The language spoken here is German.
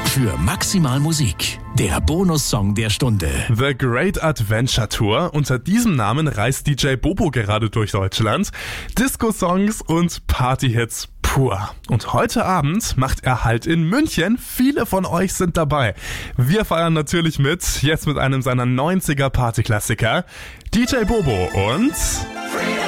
für maximal Musik. Der Bonussong der Stunde. The Great Adventure Tour. Unter diesem Namen reist DJ Bobo gerade durch Deutschland. Disco-Songs und Party-Hits pur. Und heute Abend macht er Halt in München. Viele von euch sind dabei. Wir feiern natürlich mit, jetzt mit einem seiner 90er Partyklassiker. DJ Bobo und...